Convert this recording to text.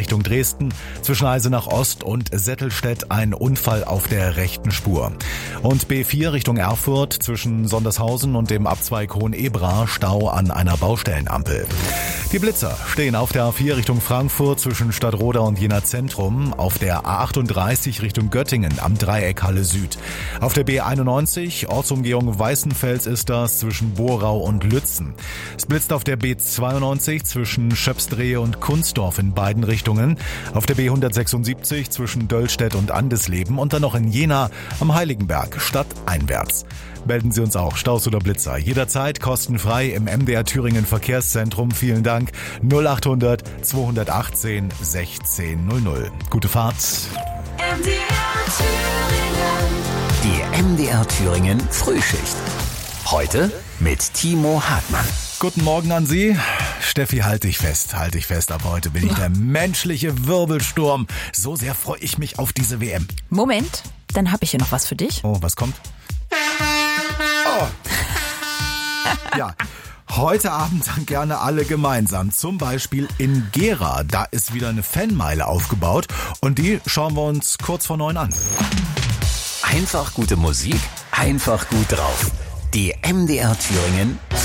Richtung Dresden. Zwischen Eisenach Ost und Settelstedt ein Unfall auf der rechten Spur. Und B4 Richtung Erfurt zwischen Sondershausen und dem Abzweig Hohenebra Stau an einer Baustellenampel. Die Blitzer stehen auf der A4 Richtung Frankfurt zwischen Stadtroda und Jena Zentrum, auf der A38 Richtung Göttingen am Dreieck Halle Süd. Auf der B91 Ortsumgehung Weißenfels ist das zwischen Borau und Lützen. Es blitzt auf der B92 zwischen Schöpsdrehe und Kunstdorf in beiden Richtungen, auf der B176 zwischen Döllstedt und Andesleben und dann noch in Jena am Heiligenberg stadteinwärts. Melden Sie uns auch, Staus oder Blitzer, jederzeit kostenfrei im MDR Thüringen Verkehrszentrum. Vielen Dank. 0800 218 1600. Gute Fahrt. Die MDR Thüringen Frühschicht. Heute mit Timo Hartmann. Guten Morgen an Sie. Steffi, halt dich fest. Ab heute bin ich der menschliche Wirbelsturm. So sehr freue ich mich auf diese WM. Moment, dann habe ich hier noch was für dich. Oh, was kommt? Oh. Ja, heute Abend dann gerne alle gemeinsam. Zum Beispiel in Gera. Da ist wieder eine Fanmeile aufgebaut. Und die schauen wir uns kurz vor 9 an. Einfach gute Musik, einfach gut drauf. Die MDR Thüringen